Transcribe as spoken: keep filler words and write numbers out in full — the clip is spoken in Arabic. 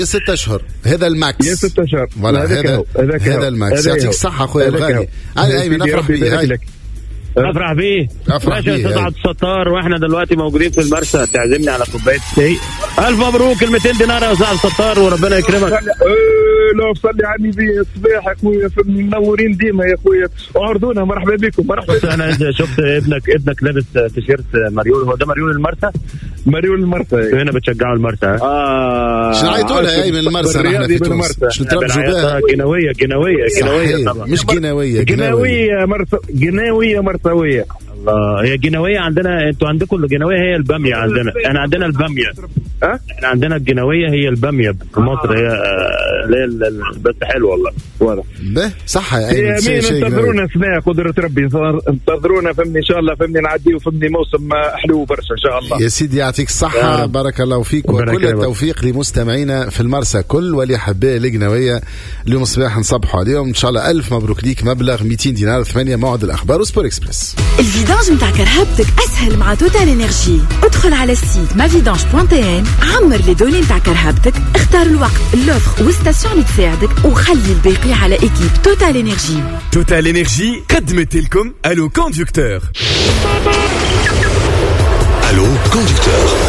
ستة اشهر هذا الماكس. يا ستة اشهر هذا هذا الماكس. يعطيك الصحه اخويا الغالي. هاي ايمن افرح بيه. افرح بيه باشا. استطعت الستار واحنا دلوقتي موجودين في المرسى، تعزمني على كوبايه شاي. الف مبروك ال مئتين دينار يا استاذ الستار وربنا يكرمك. لو صلي على النبي الصباح يا اخويا، منورين ديما يا اخويا، وعرضونا مرحبا بكم. مرحبا بكم. انا شفت ابنك ابنك لابس تيشيرت ماريول. هو ده ماريول المرسى؟ ماريول المرسى هنا بتشجعوا المرسى. اه شنو عيطوا لها اي من المرسى؟ نحن في تونس شنو ترمزوا بها؟ جنويه جنويه جنويه طبعا، مش جنويه جنويه مرسى جنويه مرسويه. الله هي جنويه عندنا. انتوا عندكم الجنويه هي الباميه، عندنا احنا عندنا الباميه. ها احنا عندنا الجنويه هي الباميه في مصر. هي اللي بس حلو والله والله. به صح يا ايمن. مين انتظرونا اسماء قدرة ربي، انتظرونا فهمني ان شاء الله، فهمني نعديه فهمني موسم حلو برشا ان شاء الله يا سيدي. يعطيك الصحة بارك الله فيك، وكل التوفيق لمستمعينا في المرسى كل ولي حباء القنوية. اليوم صباح نصبحوا عليهم ان شاء الله. ألف مبروك ليك، مبلغ مئتين دينار. ثمانية موعد الاخبار وسبور اكسبريس. الفيدانج نتاع كرهبتك اسهل مع توتال انرجي. ادخل على السيت مافيدانج بوان تي ان، عمر لي دوني نتاع كرهبتك، اختار الوقت اللوفر والستاسيون اللي تساعدك، وخلي الباقي على ايكيب توتال انرجي. توتال انرجي قدمت لكم الو كوندكتور. الو كوندكتور.